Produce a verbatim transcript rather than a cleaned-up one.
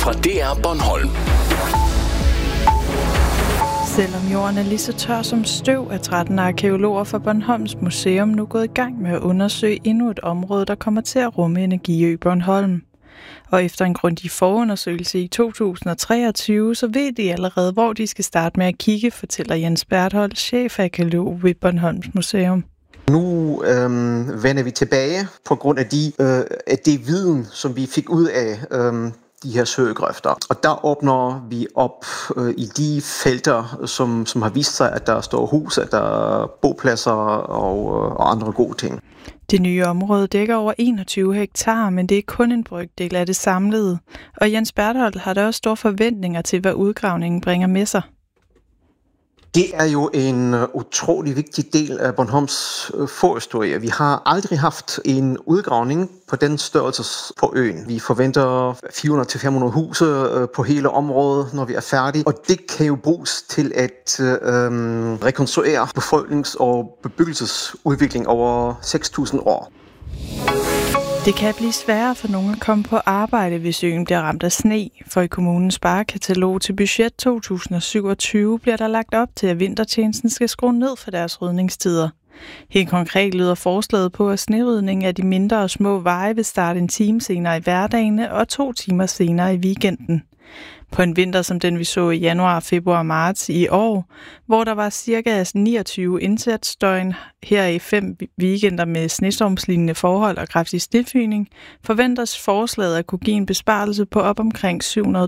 fra D R Bornholm. Selvom jorden er lige så tør som støv, er tretten arkæologer fra Bornholms Museum nu gået i gang med at undersøge endnu et område, der kommer til at rumme Energiø Bornholm. Og efter en grundig forundersøgelse i to tusind og treogtyve, så ved de allerede, hvor de skal starte med at kigge, fortæller Jens Berthold, chefarkæolog ved Bornholms Museum. Nu øhm, vender vi tilbage på grund af, de, øh, af det viden, som vi fik ud af øhm, de her søgegrøfter. Og der åbner vi op øh, i de felter, som, som har vist sig, at der står hus, at der er bopladser og, øh, og andre gode ting. Det nye område dækker over enogtyve hektar, men det er kun en brøkdel af det samlede. Og Jens Berthold har da også store forventninger til, hvad udgravningen bringer med sig. Det er jo en utrolig vigtig del af Bornholms forhistorie. Vi har aldrig haft en udgravning på den størrelse på øen. Vi forventer fire hundrede til fem hundrede huse på hele området, når vi er færdige. Og det kan jo bruges til at øhm, rekonstruere befolknings- og bebyggelsesudvikling over seks tusind år. Det kan blive sværere for nogen at komme på arbejde, hvis øen bliver ramt af sne, for i kommunens sparekatalog til budget to tusind og syvogtyve bliver der lagt op til, at vintertjenesten skal skrue ned for deres rydningstider. Helt konkret lyder forslaget på, at snerydning af de mindre og små veje vil starte en time senere i hverdagene og to timer senere i weekenden. På en vinter som den, vi så i januar, februar og marts i år, hvor der var ca. niogtyve indsatsdøgn, her i fem weekender med snestormslignende forhold og kraftig snefyning, forventes forslaget at kunne give en besparelse på op omkring syv hundrede